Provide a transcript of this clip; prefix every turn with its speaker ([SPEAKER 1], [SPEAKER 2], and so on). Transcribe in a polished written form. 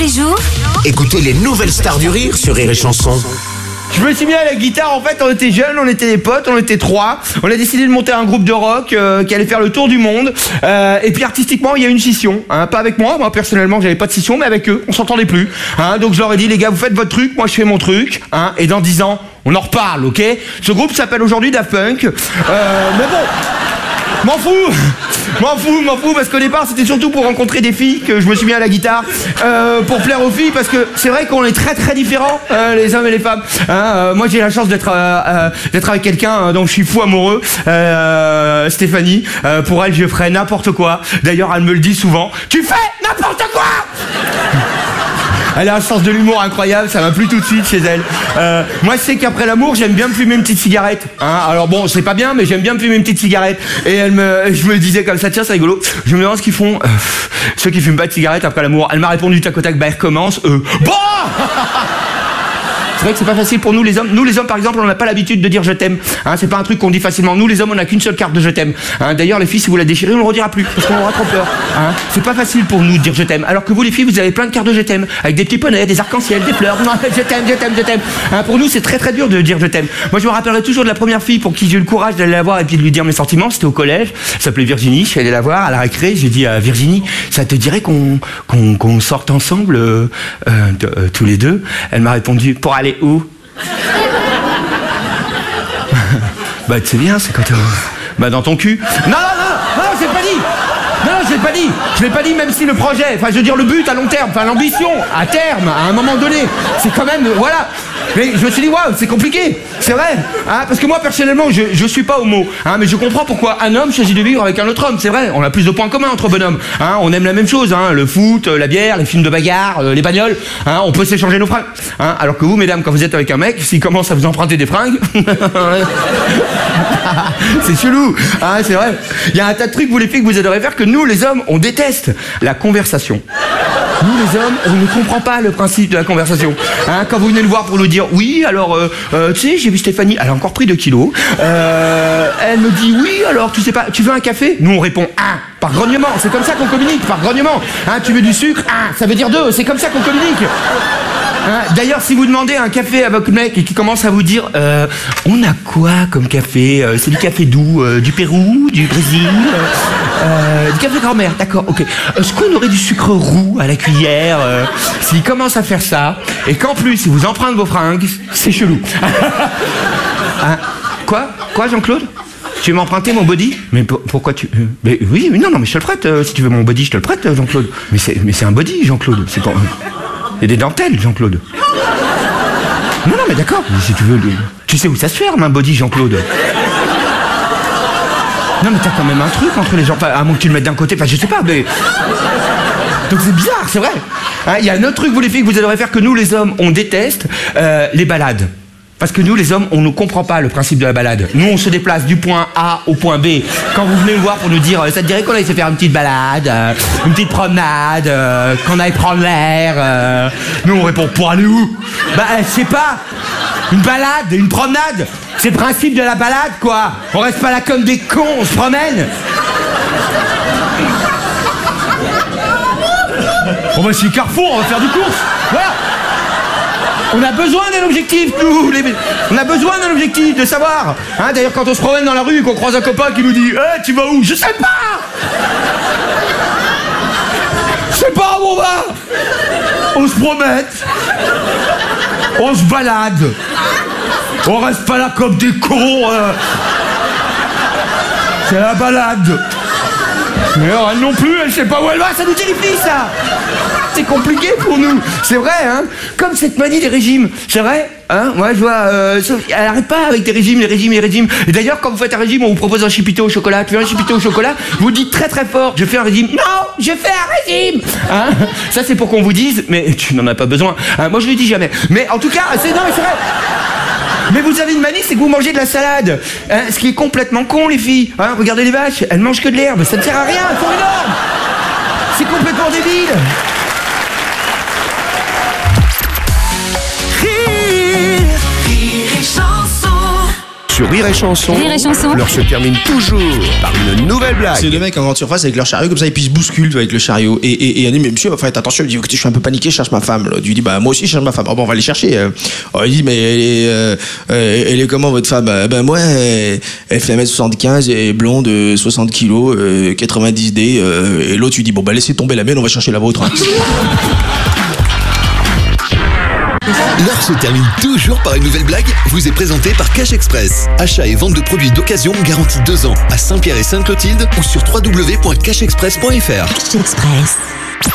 [SPEAKER 1] les jours,
[SPEAKER 2] Écoutez les nouvelles stars du rire sur Rire et Chanson.
[SPEAKER 3] Je me suis mis à la guitare, en fait, on était jeunes, on était des potes, on était 3. On a décidé de monter un groupe de rock qui allait faire le tour du monde. Et puis artistiquement, il y a une scission. Hein, pas avec moi personnellement, j'avais pas de scission, mais avec eux, on s'entendait plus. Hein, donc je leur ai dit, les gars, vous faites votre truc, moi je fais mon truc. Hein, et dans 10 ans, on en reparle, ok? Ce groupe s'appelle aujourd'hui Daft Punk. Mais bon... M'en fous, parce qu'au départ c'était surtout pour rencontrer des filles que je me suis mis à la guitare, pour plaire aux filles, parce que c'est vrai qu'on est très très différents, les hommes et les femmes. Moi j'ai la chance d'être avec quelqu'un dont je suis fou amoureux, Stéphanie. Pour elle je ferais n'importe quoi. D'ailleurs elle me le dit souvent. Tu fais n'importe quoi. Elle a un sens de l'humour incroyable, ça m'a plu tout de suite chez elle. Moi, je sais qu'après l'amour, j'aime bien me fumer une petite cigarette. Hein, alors bon, c'est pas bien, mais j'aime bien me fumer une petite cigarette. Et je me disais comme ça, tiens, c'est rigolo. Je me demande ce qu'ils font, ceux qui fument pas de cigarette après l'amour. Elle m'a répondu tac au tac, bah, elle recommence, Bon. C'est vrai que c'est pas facile pour nous les hommes. Nous les hommes par exemple on n'a pas l'habitude de dire je t'aime. Hein, c'est pas un truc qu'on dit facilement. Nous les hommes on n'a qu'une seule carte de je t'aime. Hein, d'ailleurs les filles si vous la déchirez on le redira plus parce qu'on aura trop peur. Hein, c'est pas facile pour nous de dire je t'aime. Alors que vous les filles vous avez plein de cartes de je t'aime avec des petits poneys, des arcs-en-ciel, des fleurs. Non, je t'aime. Hein, pour nous c'est très très dur de dire je t'aime. Moi je me rappellerai toujours de la première fille pour qui j'ai eu le courage d'aller la voir et puis de lui dire mes sentiments. C'était au collège. Elle s'appelait Virginie. Je suis allé la voir à la récré. J'ai dit à Virginie ça te dirait qu'on sorte ensemble tous les deux. Elle m'a répondu pour aller où? Bah tu sais bien c'est quand bah dans ton cul. Non je l'ai pas dit. Non je l'ai pas dit même si le projet, enfin je veux dire le but à long terme, enfin l'ambition à terme à un moment donné c'est quand même voilà. Mais je me suis dit waouh c'est compliqué, c'est vrai hein, parce que moi personnellement je suis pas homo hein, mais je comprends pourquoi un homme choisit de vivre avec un autre homme, c'est vrai, on a plus de points communs entre bonhommes hein, on aime la même chose hein, le foot, la bière, les films de bagarre, les bagnoles hein, on peut s'échanger nos fringues hein, alors que vous mesdames quand vous êtes avec un mec s'il commence à vous emprunter des fringues c'est chelou hein, c'est vrai, il y a un tas de trucs vous les filles que vous adorez faire que nous les hommes on déteste, la conversation. Nous les hommes, on ne comprend pas le principe de la conversation. Hein, quand vous venez nous voir pour nous dire oui, alors tu sais, j'ai vu Stéphanie, elle a encore pris 2 kilos. Elle me dit oui, alors tu sais pas, tu veux un café? Nous on répond 1 par grognement. C'est comme ça qu'on communique, par grognement. Hein, tu veux du sucre? 1, ça veut dire 2. C'est comme ça qu'on communique. Hein, d'ailleurs, si vous demandez un café à votre mec et qu'il commence à vous dire on a quoi comme café? C'est du café doux, du Pérou, du Brésil, du café grand-mère, d'accord, ok. Est-ce qu'on aurait du sucre roux à la cuillère? S'il commence à faire ça, et qu'en plus il vous emprunte vos fringues, c'est chelou. Hein, quoi Jean-Claude? Tu veux m'emprunter mon body? Mais pourquoi tu... mais oui, mais non, mais je te le prête. Si tu veux mon body, je te le prête, Jean-Claude. Mais c'est un body, Jean-Claude. C'est pas... Il y a des dentelles, Jean-Claude. Non, mais d'accord. Si tu veux... Tu sais où ça se ferme, un body, Jean-Claude? Non, mais t'as quand même un truc entre les gens. Enfin, à moins que tu le mettes d'un côté. Enfin, je sais pas, mais... Donc c'est bizarre, c'est vrai. Hein, il y a un autre truc, vous les filles, que vous adorez faire que nous, les hommes, on déteste. Les balades. Parce que nous, les hommes, on ne comprend pas le principe de la balade. Nous, on se déplace du point A au point B. Quand vous venez nous voir pour nous dire, ça te dirait qu'on aille se faire une petite balade, une petite promenade, qu'on aille prendre l'air. Nous, on répond, pour aller où? Bah, je sais pas. Une balade, une promenade. C'est le principe de la balade, quoi. On reste pas là comme des cons, on se promène. On va chez Carrefour, on va faire du course. Voilà. On a besoin d'un objectif, nous. On a besoin d'un objectif, de savoir. Hein, d'ailleurs, quand on se promène dans la rue et qu'on croise un copain qui nous dit hey, tu vas où? Je sais pas. Je sais pas où on va. On se promène. On se balade. On reste pas là comme des cons. C'est la balade. Mais alors, elle non plus, elle sait pas où elle va, ça nous terrifie, ça. C'est compliqué pour nous, c'est vrai, hein. Comme cette manie des régimes, c'est vrai, hein. Moi, je vois, elle arrête pas avec des régimes, les régimes. Et d'ailleurs, quand vous faites un régime, on vous propose un chipito au chocolat. Tu veux un chipito au chocolat? Vous dites très très fort, je fais un régime. Non, je fais un régime. Hein, ça, c'est pour qu'on vous dise, mais tu n'en as pas besoin. Hein, moi, je le dis jamais. Mais en tout cas, non, mais c'est vrai. Mais vous avez une manie, c'est que vous mangez de la salade. Hein, ce qui est complètement con, les filles. Hein, regardez les vaches, elles mangent que de l'herbe. Ça ne sert à rien, elles sont énormes. C'est complètement débile.
[SPEAKER 4] Rire et chanson.
[SPEAKER 2] Sur Rire et Chanson,
[SPEAKER 1] Rire et Chanson.
[SPEAKER 2] l'heure se termine toujours par une nouvelle blague.
[SPEAKER 4] C'est deux mecs en grande surface avec leur chariot comme ça, et puis ils se bousculent avec le chariot. Et elle dit, mais monsieur, faites attention. Il dit, écoutez, je suis un peu paniqué, je cherche ma femme. L'autre lui dit, bah moi aussi je cherche ma femme. Ah bon, on va aller chercher. Il dit, mais elle est comment votre femme? Moi, elle fait 1m75 et blonde, 60 kilos, 90 D. Et l'autre lui dit, bon bah laissez tomber la mienne, on va chercher la vôtre.
[SPEAKER 5] L'heure se termine toujours par une nouvelle blague, vous est présentée par Cash Express. Achat et vente de produits d'occasion garantis 2 ans à Saint-Pierre et Sainte-Clotilde ou sur www.cashexpress.fr.
[SPEAKER 1] Cash Express.